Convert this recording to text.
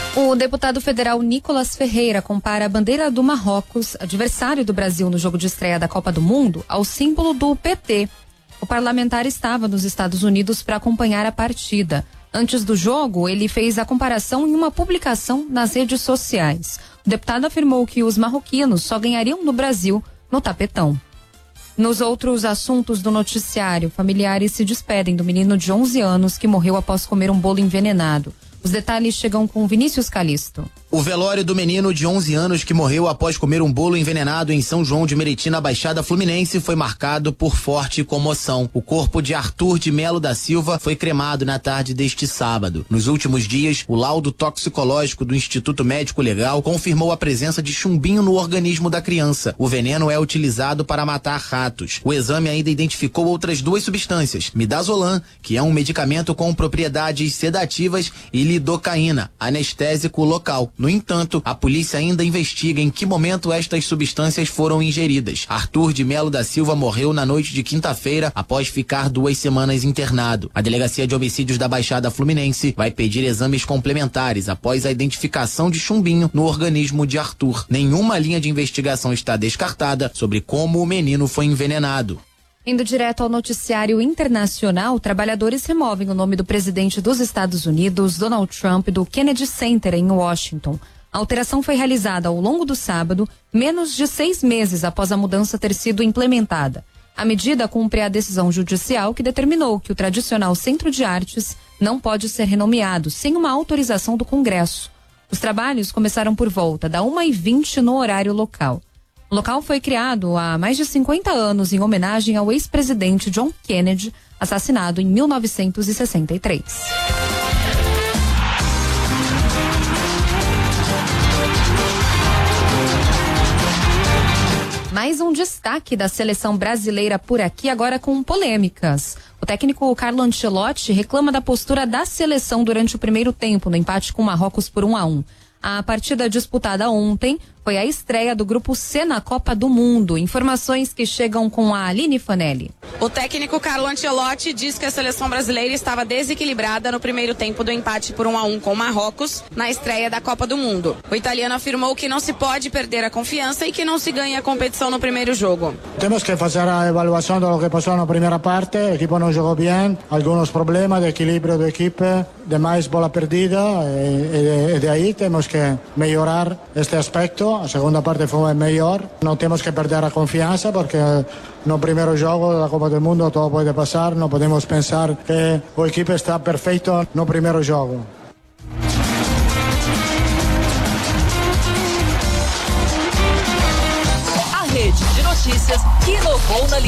O deputado federal Nicolas Ferreira compara a bandeira do Marrocos, adversário do Brasil no jogo de estreia da Copa do Mundo, ao símbolo do PT. O parlamentar estava nos Estados Unidos para acompanhar a partida. Antes do jogo, ele fez a comparação em uma publicação nas redes sociais. O deputado afirmou que os marroquinos só ganhariam no Brasil no tapetão. Nos outros assuntos do noticiário, familiares se despedem do menino de 11 anos que morreu após comer um bolo envenenado. Os detalhes chegam com Vinícius Calisto. O velório do menino de 11 anos que morreu após comer um bolo envenenado em São João de Meriti, na Baixada Fluminense, foi marcado por forte comoção. O corpo de Arthur de Melo da Silva foi cremado na tarde deste sábado. Nos últimos dias, o laudo toxicológico do Instituto Médico Legal confirmou a presença de chumbinho no organismo da criança. O veneno é utilizado para matar ratos. O exame ainda identificou outras duas substâncias: midazolam, que é um medicamento com propriedades sedativas, e lidocaína, anestésico local. No entanto, a polícia ainda investiga em que momento estas substâncias foram ingeridas. Arthur de Melo da Silva morreu na noite de quinta-feira após ficar 2 semanas internado. A Delegacia de Homicídios da Baixada Fluminense vai pedir exames complementares após a identificação de chumbinho no organismo de Arthur. Nenhuma linha de investigação está descartada sobre como o menino foi envenenado. Indo direto ao noticiário internacional, trabalhadores removem o nome do presidente dos Estados Unidos, Donald Trump, do Kennedy Center em Washington. A alteração foi realizada ao longo do sábado, menos de 6 meses após a mudança ter sido implementada. A medida cumpre a decisão judicial que determinou que o tradicional Centro de Artes não pode ser renomeado sem uma autorização do Congresso. Os trabalhos começaram por volta da 1h20 no horário local. O local foi criado há mais de 50 anos em homenagem ao ex-presidente John Kennedy, assassinado em 1963. Mais um destaque da seleção brasileira por aqui, agora com polêmicas. O técnico Carlo Ancelotti reclama da postura da seleção durante o primeiro tempo, no empate com o Marrocos por 1-1. A partida disputada ontem foi a estreia do Grupo C na Copa do Mundo. Informações que chegam com a Aline Fanelli. O técnico Carlo Ancelotti diz que a seleção brasileira estava desequilibrada no primeiro tempo do empate por 1-1 com o Marrocos na estreia da Copa do Mundo. O italiano afirmou que não se pode perder a confiança e que não se ganha a competição no primeiro jogo. Temos que fazer a avaliação do que passou na primeira parte. O equipe não jogou bem, alguns problemas de equilíbrio da equipe, demais bola perdida e daí temos que melhorar este aspecto. A segunda parte foi melhor. Não temos que perder a confiança porque no primeiro jogo da Copa do Mundo tudo pode passar. Não podemos pensar que a equipe está perfeito no primeiro jogo. A rede de notícias que inovou na